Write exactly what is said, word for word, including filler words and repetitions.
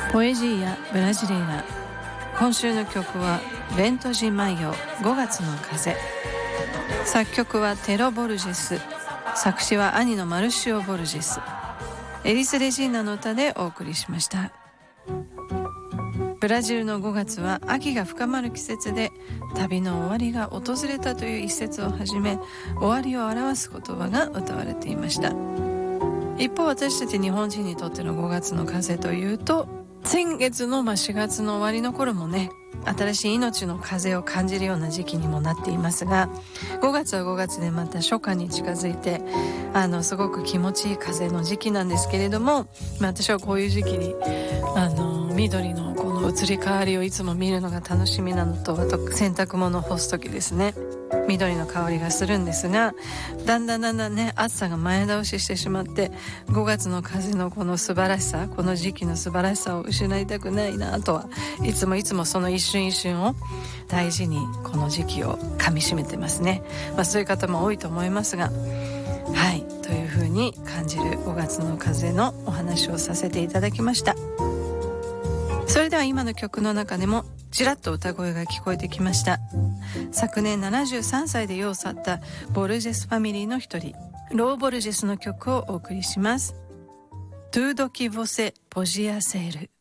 ポエジーヤ・ブラジレイラ。今週の曲はベントジ・マイオ、ごがつの風。作曲はテロ・ボルジェス、作詞は兄のマルシオ・ボルジェス。エリス・レジーナの歌でお送りしました。ブラジルのごがつは秋が深まる季節で、旅の終わりが訪れたという一節をはじめ、終わりを表す言葉が歌われていました。一方、私たち日本人にとってのごがつの風というと、先月のしがつの終わりの頃もね、新しい命の風を感じるような時期にもなっていますが、ごがつはごがつでまた初夏に近づいて、あのすごく気持ちいい風の時期なんですけれども、まあ、私はこういう時期にあの緑のこの移り変わりをいつも見るのが楽しみなのと、あと洗濯物を干す時ですね、緑の香りがするんですが、だんだんだんだんね、暑さが前倒ししてしまって、ごがつの風のこの素晴らしさ、この時期の素晴らしさを失いたくないなとはいつもいつもその一瞬一瞬を大事にこの時期を噛み締めてますね。まあ、そういう方も多いと思いますが、はいというふうに感じるごがつの風のお話をさせていただきました。それでは今の曲の中でもちらっと歌声が聞こえてきました。昨年ななじゅうさんさいで世を去ったボルジェスファミリーの一人、ロー・ボルジェスの曲をお送りします。Tudo que você podia ser。